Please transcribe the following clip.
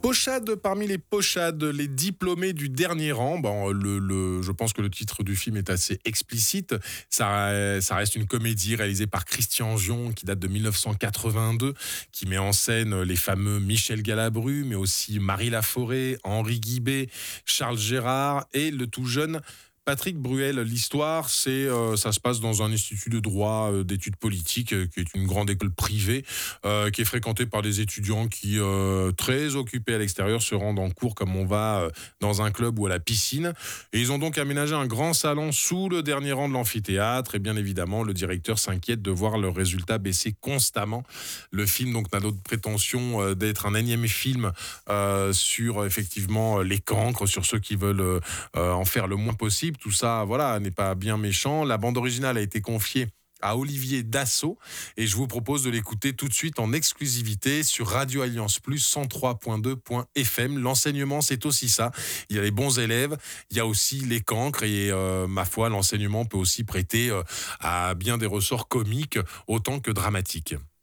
Pochade parmi les pochades, les diplômés du dernier rang. Bon, je pense que le titre du film est assez explicite. Ça reste une comédie réalisée par Christian Gion qui date de 1982, qui met en scène les fameux Michel Galabru, mais aussi Marie Laforêt, Henri Guibé, Charles Gérard et le tout jeune Patrick Bruel. L'histoire, ça se passe dans un institut de droit, d'études politiques, qui est une grande école privée, qui est fréquentée par des étudiants qui, très occupés à l'extérieur, se rendent en cours comme on va dans un club ou à la piscine. Et ils ont donc aménagé un grand salon sous le dernier rang de l'amphithéâtre. Et bien évidemment, le directeur s'inquiète de voir le résultat baisser constamment. Le film donc n'a d'autre prétention d'être un énième film sur effectivement les cancres, sur ceux qui veulent en faire le moins possible. Tout ça, voilà, n'est pas bien méchant. La bande originale a été confiée à Olivier Dassault et je vous propose de l'écouter tout de suite en exclusivité sur Radio Alliance Plus 103.2.fm. L'enseignement, c'est aussi ça. Il y a les bons élèves, il y a aussi les cancres et ma foi, l'enseignement peut aussi prêter à bien des ressorts comiques autant que dramatiques.